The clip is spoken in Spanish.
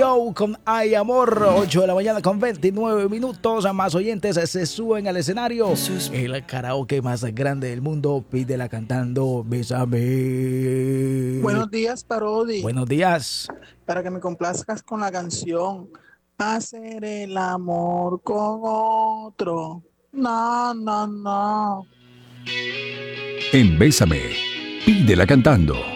Con Ay Amor, 8 de la mañana con 29 minutos. Más oyentes se suben al escenario. El karaoke más grande del mundo. Pídela cantando Bésame. Buenos días, Parodi. Buenos días. Para que me complazcas con la canción Hacer el amor con otro. No, no, no. En Bésame, pídela cantando.